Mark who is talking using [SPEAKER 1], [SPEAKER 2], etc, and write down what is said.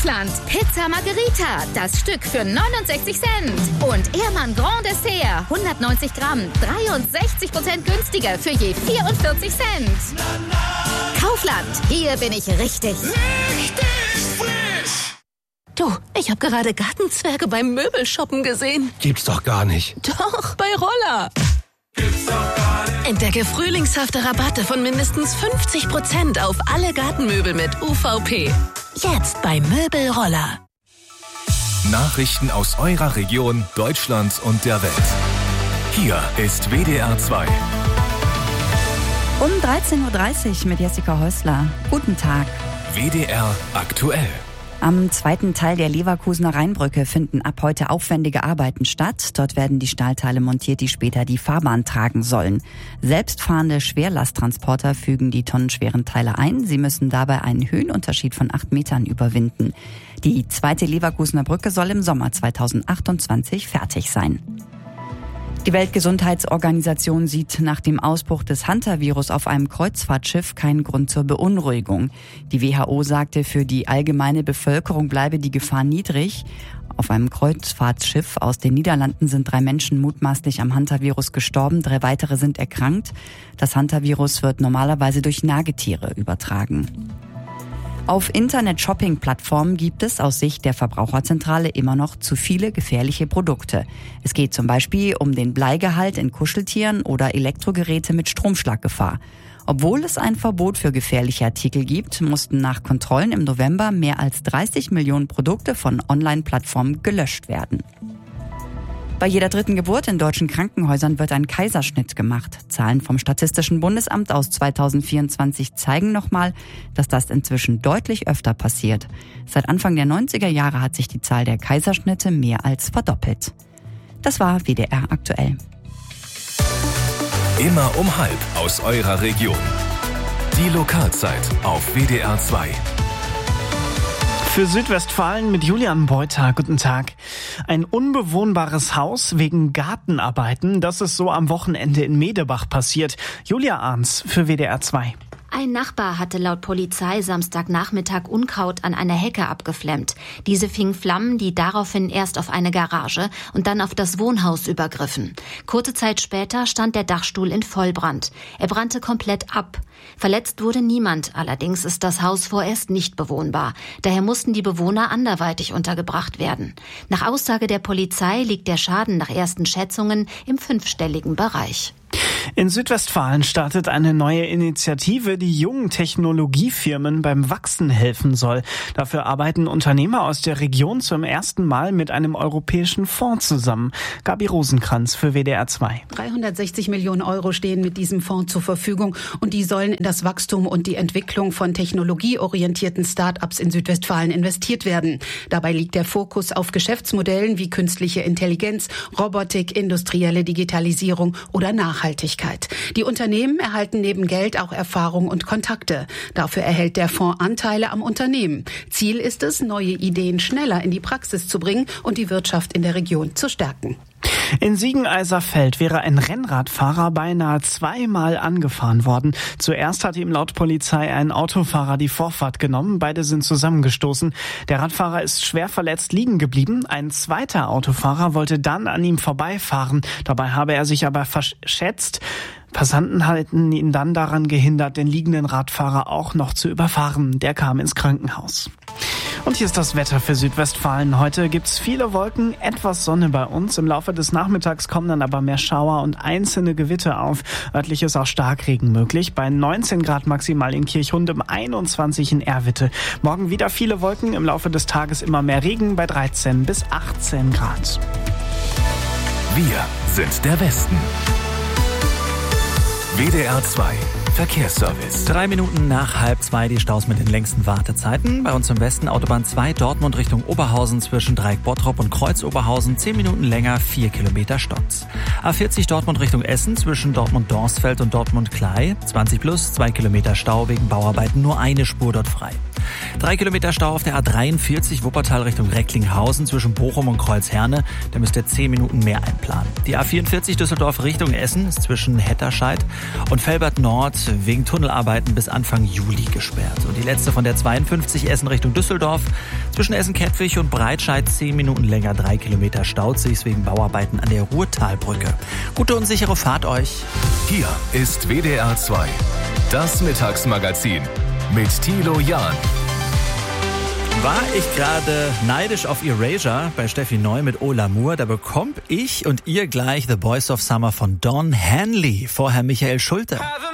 [SPEAKER 1] Kaufland. Pizza Margherita, das Stück für 69 Cent. Und Ehrmann Grand Dessert, 190 Gramm, 63% günstiger für je 44 Cent. Kaufland, hier bin ich richtig.
[SPEAKER 2] Richtig frisch!
[SPEAKER 3] Du, ich habe gerade Gartenzwerge beim Möbelshoppen gesehen.
[SPEAKER 4] Gibt's doch gar nicht.
[SPEAKER 3] Doch, bei Roller.
[SPEAKER 2] Gibt's doch gar nicht.
[SPEAKER 3] Entdecke frühlingshafte Rabatte von mindestens 50% auf alle Gartenmöbel mit UVP. Jetzt bei Möbelroller.
[SPEAKER 5] Nachrichten aus eurer Region, Deutschland und der Welt. Hier ist WDR 2.
[SPEAKER 6] Um 13.30 Uhr mit Jessica Häusler. Guten Tag.
[SPEAKER 5] WDR aktuell.
[SPEAKER 6] Am zweiten Teil der Leverkusener Rheinbrücke finden ab heute aufwendige Arbeiten statt. Dort werden die Stahlteile montiert, die später die Fahrbahn tragen sollen. Selbstfahrende Schwerlasttransporter fügen die tonnenschweren Teile ein. Sie müssen dabei einen Höhenunterschied von 8 Metern überwinden. Die zweite Leverkusener Brücke soll im Sommer 2028 fertig sein. Die Weltgesundheitsorganisation sieht nach dem Ausbruch des Hantavirus auf einem Kreuzfahrtschiff keinen Grund zur Beunruhigung. Die WHO sagte, für die allgemeine Bevölkerung bleibe die Gefahr niedrig. Auf einem Kreuzfahrtschiff aus den Niederlanden sind 3 Menschen mutmaßlich am Hantavirus gestorben, 3 weitere sind erkrankt. Das Hantavirus wird normalerweise durch Nagetiere übertragen. Auf Internet-Shopping-Plattformen gibt es aus Sicht der Verbraucherzentrale immer noch zu viele gefährliche Produkte. Es geht zum Beispiel um den Bleigehalt in Kuscheltieren oder Elektrogeräte mit Stromschlaggefahr. Obwohl es ein Verbot für gefährliche Artikel gibt, mussten nach Kontrollen im November mehr als 30 Millionen Produkte von Online-Plattformen gelöscht werden. Bei jeder 3. Geburt in deutschen Krankenhäusern wird ein Kaiserschnitt gemacht. Zahlen vom Statistischen Bundesamt aus 2024 zeigen nochmal, dass das inzwischen deutlich öfter passiert. Seit Anfang der 90er Jahre hat sich die Zahl der Kaiserschnitte mehr als verdoppelt. Das war WDR aktuell.
[SPEAKER 5] Immer um 12:30 aus eurer Region. Die Lokalzeit auf WDR 2.
[SPEAKER 7] Für Südwestfalen mit Julian Beuter. Guten Tag. Ein unbewohnbares Haus wegen Gartenarbeiten. Das ist so am Wochenende in Medebach passiert. Julia Arns für WDR 2.
[SPEAKER 8] Ein Nachbar hatte laut Polizei Samstagnachmittag Unkraut an einer Hecke abgeflemmt. Diese fing Flammen, die daraufhin erst auf eine Garage und dann auf das Wohnhaus übergriffen. Kurze Zeit später stand der Dachstuhl in Vollbrand. Er brannte komplett ab. Verletzt wurde niemand, allerdings ist das Haus vorerst nicht bewohnbar. Daher mussten die Bewohner anderweitig untergebracht werden. Nach Aussage der Polizei liegt der Schaden nach ersten Schätzungen im 5-stelligen Bereich.
[SPEAKER 7] In Südwestfalen startet eine neue Initiative, die jungen Technologiefirmen beim Wachsen helfen soll. Dafür arbeiten Unternehmer aus der Region zum ersten Mal mit einem europäischen Fonds zusammen. Gabi Rosenkranz für WDR 2.
[SPEAKER 9] 360 Millionen Euro stehen mit diesem Fonds zur Verfügung und die sollen in das Wachstum und die Entwicklung von technologieorientierten Start-ups in Südwestfalen investiert werden. Dabei liegt der Fokus auf Geschäftsmodellen wie künstliche Intelligenz, Robotik, industrielle Digitalisierung oder Nachhaltigkeit. Die Unternehmen erhalten neben Geld auch Erfahrung und Kontakte. Dafür erhält der Fonds Anteile am Unternehmen. Ziel ist es, neue Ideen schneller in die Praxis zu bringen und die Wirtschaft in der Region zu stärken.
[SPEAKER 7] In Siegen-Eiserfeld wäre ein Rennradfahrer beinahe 2-mal angefahren worden. Zuerst hatte ihm laut Polizei ein Autofahrer die Vorfahrt genommen. Beide sind zusammengestoßen. Der Radfahrer ist schwer verletzt liegen geblieben. Ein zweiter Autofahrer wollte dann an ihm vorbeifahren. Dabei habe er sich aber verschätzt. Passanten hatten ihn dann daran gehindert, den liegenden Radfahrer auch noch zu überfahren. Der kam ins Krankenhaus. Und hier ist das Wetter für Südwestfalen. Heute gibt's viele Wolken, etwas Sonne bei uns. Im Laufe des Nachmittags kommen dann aber mehr Schauer und einzelne Gewitter auf. Örtlich ist auch Starkregen möglich. Bei 19 Grad maximal in Kirchhundem, 21 in Erwitte. Morgen wieder viele Wolken, im Laufe des Tages immer mehr Regen bei 13 bis 18 Grad.
[SPEAKER 5] Wir sind der Westen. WDR 2 Verkehrsservice.
[SPEAKER 10] 3 Minuten nach 1:30 die Staus mit den längsten Wartezeiten. Bei uns im Westen Autobahn 2 Dortmund Richtung Oberhausen zwischen Dreieck Bottrop und Kreuz Oberhausen 10 Minuten länger, 4 Kilometer stoppt. A40 Dortmund Richtung Essen zwischen Dortmund-Dorsfeld und Dortmund-Klei 20 plus, 2 Kilometer Stau wegen Bauarbeiten, nur eine Spur dort frei. 3 Kilometer Stau auf der A43 Wuppertal Richtung Recklinghausen zwischen Bochum und Kreuzherne. Da müsst ihr 10 Minuten mehr einplanen. Die A44 Düsseldorf Richtung Essen ist zwischen Hetterscheid und Velbert Nord wegen Tunnelarbeiten bis Anfang Juli gesperrt. Und die letzte von der 52 Essen Richtung Düsseldorf zwischen Essen-Kettwig und Breitscheid 10 Minuten länger, 3 Kilometer staut sich wegen Bauarbeiten an der Ruhrtalbrücke. Gute und sichere Fahrt euch.
[SPEAKER 5] Hier ist WDR 2, das Mittagsmagazin mit Thilo Jahn.
[SPEAKER 10] War ich gerade neidisch auf Erasure bei Steffi Neu mit O L'Amour, da bekomme ich und ihr gleich The Boys of Summer von Don Henley, vorher Michael Schulte.